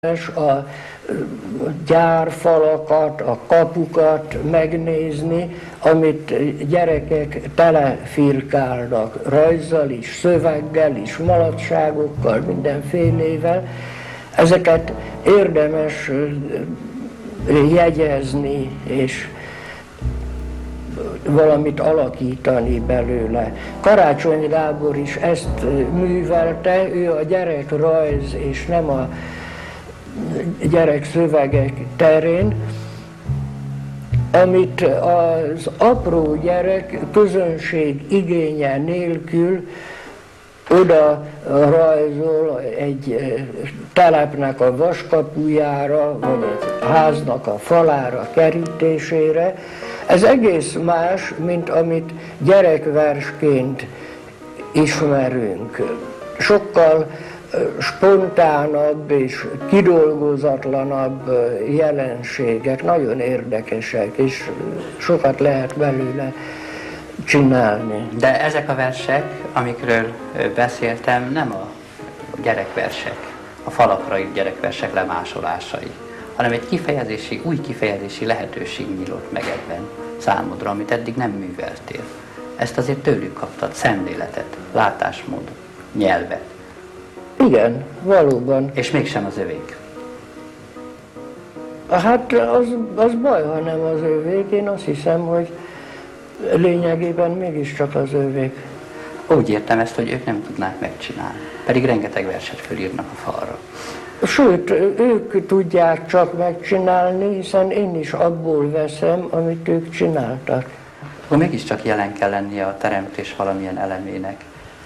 a gyárfalakat, a kapukat megnézni, amit gyerekek telefirkálnak, rajzzal is, szöveggel is, mulatságokkal, mindenfélével. Ezeket érdemes jegyezni és valamit alakítani belőle. Karácsony Gábor is ezt művelte, ő a gyerekrajz és nem a gyerekszövegek terén, amit az apró gyerek közönség igénye nélkül oda rajzol egy telepnek a vaskapujára, vagy egy háznak a falára, kerítésére. Ez egész más, mint amit gyerekversként ismerünk. Sokkal spontánabb és kidolgozatlanabb jelenségek, nagyon érdekesek, és sokat lehet belőle csinálni. De ezek a versek, amikről beszéltem, nem a gyerekversek, a falakra írt gyerekversek lemásolásai, hanem egy új kifejezési lehetőség nyílt meg ebben számodra, amit eddig nem műveltél. Ezt azért tőlük kaptad, szemléletet, látásmódot, nyelvet. Igen, valóban. És mégsem az övék. Hát az baj, ha nem az övék. Én azt hiszem, hogy lényegében mégiscsak az övék. Úgy értem ezt, hogy ők nem tudnák megcsinálni. Pedig rengeteg verset fölírnak a falra. Sőt, ők tudják csak megcsinálni, hiszen én is abból veszem, amit ők csináltak. Akkor mégiscsak jelen kell lennie a teremtés valamilyen elemének.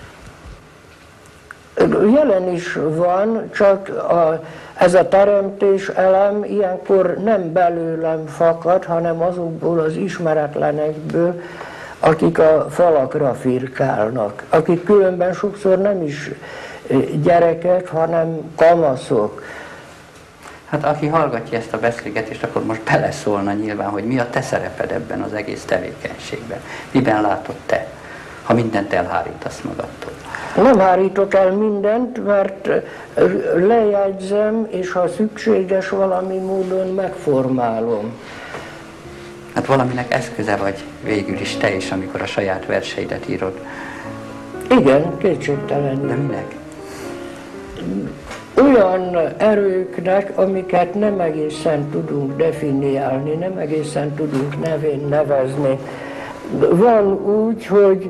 Jelen is van, csak ez a teremtés elem ilyenkor nem belőlem fakad, hanem azokból az ismeretlenekből, akik a falakra firkálnak, akik különben sokszor nem is gyerekek, hanem kamaszok. Hát aki hallgatja ezt a beszélgetést, akkor most beleszólna nyilván, hogy mi a te szereped ebben az egész tevékenységben. Miben látod te, ha mindent elhárítasz magadtól? Nem hárítok el mindent, mert lejegyzem, és ha szükséges, valami módon megformálom. Hát valaminek eszköze vagy végül is te is, amikor a saját verseidet írod. Igen, kétségtelen. De minek? Olyan erőknek, amiket nem egészen tudunk definiálni, nem egészen tudunk nevén nevezni. Van úgy, hogy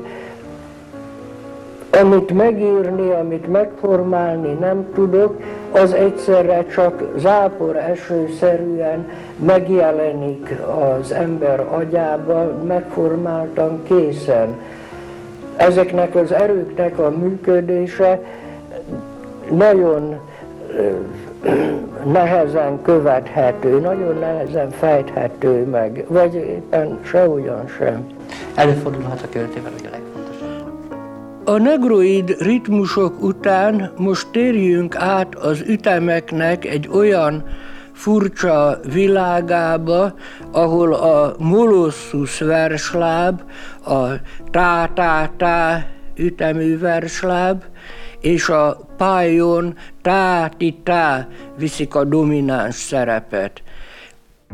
amit megírni, amit megformálni nem tudok, az egyszerre csak zápor esőszerűen megjelenik az ember agyában, megformáltan, készen. Ezeknek az erőknek a működése nagyon nehezen követhető, nagyon nehezen fejthető meg, vagy éppen sehogyan sem. Előfordulhat a költővel, hogy a legfontosabb. A negroid ritmusok után most térjünk át az ütemeknek egy olyan furcsa világába, ahol a molossus versláb, a tá-tá-tá ütemű versláb, és a pájon tá-ti-tá viszik a domináns szerepet.